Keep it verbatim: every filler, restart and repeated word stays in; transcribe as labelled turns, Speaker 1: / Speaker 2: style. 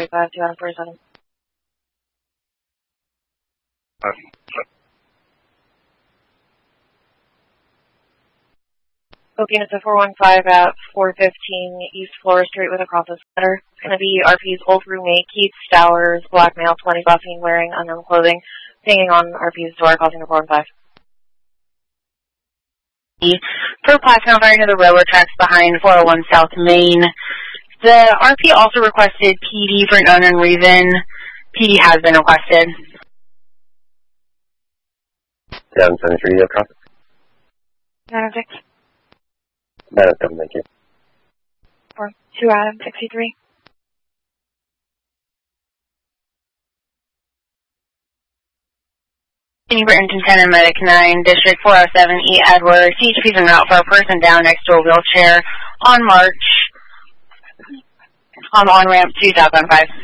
Speaker 1: five, two Adam forty-seven.
Speaker 2: Okay.
Speaker 1: Booking is a four one five at four fifteen East Flora Street with a crosses letter. It's going to be R P's old roommate, Keith Stowers, black male, twenty, buffing, wearing unknown clothing, singing on R P's door, causing a four one five.
Speaker 3: For Platinum fire to the railroad tracks behind four oh one South Main. The R P also requested P D for an unknown reason. P D has been requested.
Speaker 2: seven seventy-three, no copy.
Speaker 1: nine oh six.
Speaker 2: nine oh seven, thank you.
Speaker 1: Four, two Adam, sixty-three.
Speaker 3: Burton ten and Medic nine, District four oh seven, E. Edwards. C H P's en route for a person down next to a wheelchair on March, on the on-ramp to southbound five.